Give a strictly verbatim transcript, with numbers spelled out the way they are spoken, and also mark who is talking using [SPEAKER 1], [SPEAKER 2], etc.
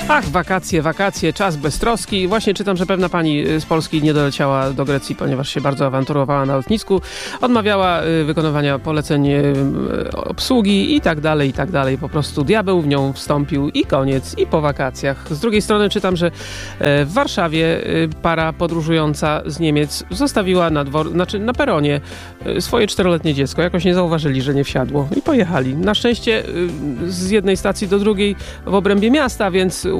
[SPEAKER 1] Ach, wakacje, wakacje, czas bez troski. Właśnie czytam, że pewna pani z Polski nie doleciała do Grecji, ponieważ się bardzo awanturowała na lotnisku. Odmawiała wykonywania poleceń obsługi i tak dalej, i tak dalej. Po prostu diabeł w nią wstąpił i koniec, i po wakacjach. Z drugiej strony czytam, że w Warszawie para podróżująca z Niemiec zostawiła na dwor, znaczy na peronie swoje czteroletnie dziecko. Jakoś nie zauważyli, że nie wsiadło i pojechali. Na szczęście z jednej stacji do drugiej w obrębie miasta, więc